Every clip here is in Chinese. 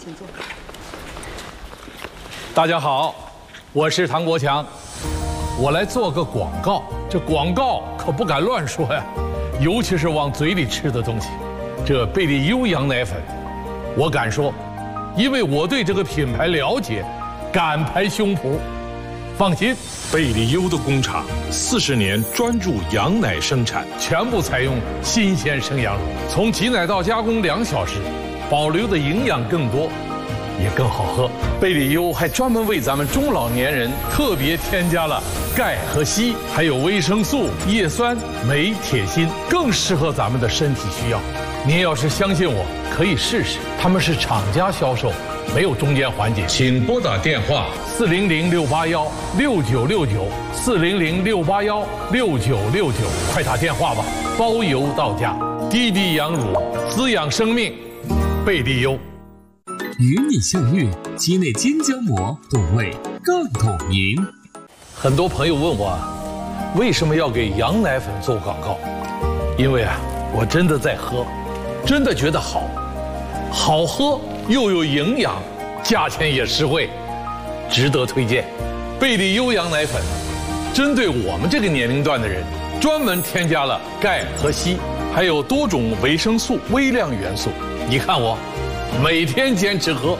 请坐。 大家好，我是唐国强，我来做个广告。这广告可不敢乱说呀，尤其是往嘴里吃的东西。这贝利优羊奶粉，我敢说，因为我对这个品牌了解，敢拍胸脯。放心， 贝利优的工厂40年专注羊奶生产， 全部采用新鲜生羊乳，从挤奶到加工2小时，保留的营养更多，也更好喝。贝利优还专门为咱们中老年人特别添加了钙和硒，还有维生素、叶酸、镁、铁、锌，更适合咱们的身体需要。您要是相信我，可以试试。他们是厂家销售，没有中间环节。 请拨打电话 400-681-6969，400-681-6969，快打电话吧，包邮到家。滴滴羊乳，滋养生命，贝利优。 与你相遇，鸡内金胶膜，口味更统一。 很多朋友问我，为什么要给羊奶粉做广告？因为我真的在喝，真的觉得好喝又有营养，价钱也实惠，值得推荐。贝利优羊奶粉针对我们这个年龄段的人，专门添加了钙和硒，还有多种维生素、微量元素。你看我每天坚持喝。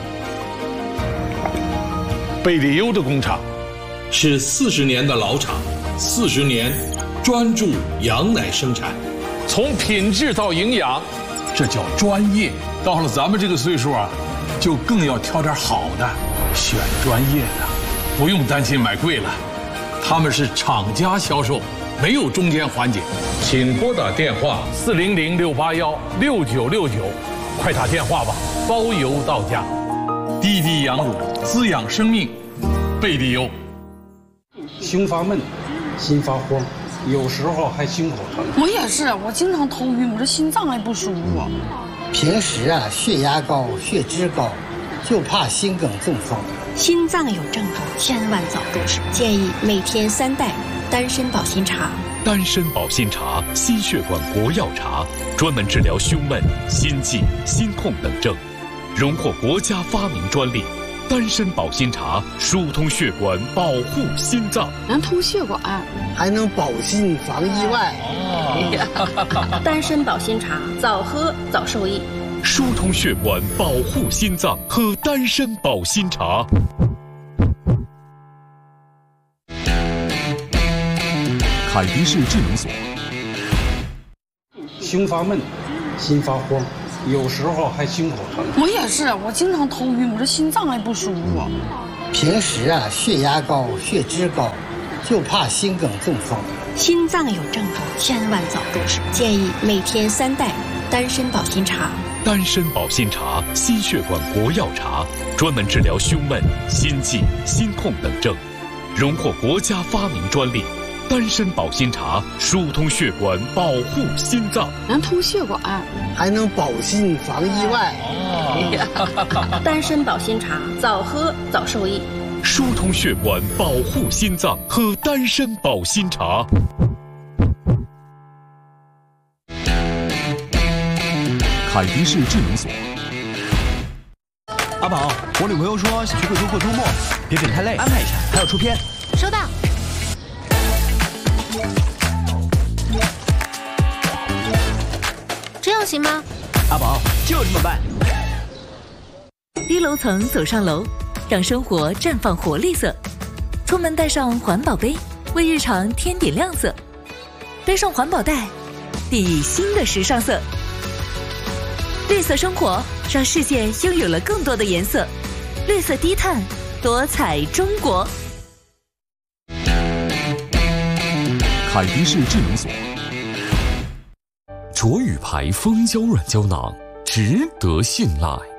贝利优的工厂是40年的老厂，40年专注羊奶生产，从品质到营养，这叫专业。到了咱们这个岁数就更要挑点好的，选专业的，不用担心买贵了。他们是厂家销售，没有中间环节。 请拨打电话 400-681-6969，快打电话吧，包邮到家。滴滴羊乳，滋养生命，贝利优。 胸发闷，心发慌，有时候还心口疼。 我也是，我经常头晕，我这心脏还不舒服。 平时血压高、血脂高，就怕心梗中风。 心脏有症状，千万早重视。建议每天3袋丹参保心茶。 丹参保心茶，心血管国药茶，专门治疗胸闷、心悸、心痛等症，荣获国家发明专利。丹参保心茶疏通血管，保护心脏， 能通血管， 还能保心防意外。 丹参保心茶，早喝早受益。 疏通血管，保护心脏，喝丹参保心茶。凯迪士智能锁。 胸发闷，心发慌，有时候还心口疼。 我也是，我经常头晕，我这心脏还不舒服。 平时血压高、血脂高，就怕心梗中风。 心脏有症状，千万早重视。建议每天3袋丹参保心茶。 丹参保心茶，心血管国药茶，专门治疗胸闷、心悸、心痛等症，荣获国家发明专利。丹参保心茶疏通血管，保护心脏， 能通血管， 还能保心防意外。 丹参保心茶，早喝早受益。 疏通血管，保护心脏，喝丹参保心茶。凯迪士智能锁。 阿宝，我女朋友说想去贵州过周末，别给太累，安排一下，还要出片。 收到。这样行吗？ 阿宝，就这么办。 低楼层走上楼，让生活绽放活力色。出门带上环保杯，为日常添点亮色。背上环保袋，定义新的时尚色。绿色生活，让世界拥有了更多的颜色。绿色低碳，多彩中国。 凯迪士智能锁。卓宇牌蜂胶软胶囊，值得信赖。